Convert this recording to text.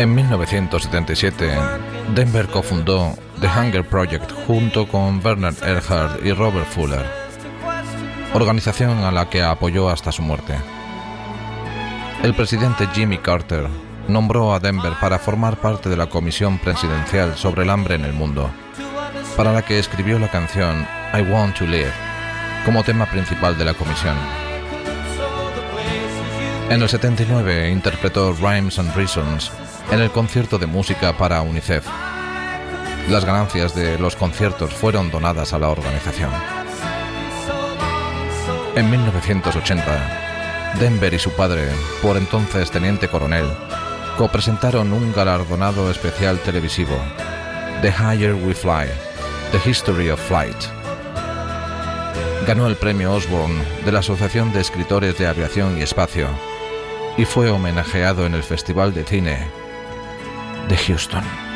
En 1977, Denver cofundó The Hunger Project junto con Bernard Earhart y Robert Fuller, organización a la que apoyó hasta su muerte. El presidente Jimmy Carter nombró a Denver para formar parte de la Comisión Presidencial sobre el Hambre en el Mundo, para la que escribió la canción I Want to Live como tema principal de la comisión. En el 79 interpretó Rhymes and Reasons en el concierto de música para UNICEF. Las ganancias de los conciertos fueron donadas a la organización. En 1980, Denver y su padre, por entonces teniente coronel, copresentaron un galardonado especial televisivo, The Higher We Fly, The History of Flight. Ganó el premio Osborne de la Asociación de Escritores de Aviación y Espacio y fue homenajeado en el Festival de Cine de Houston.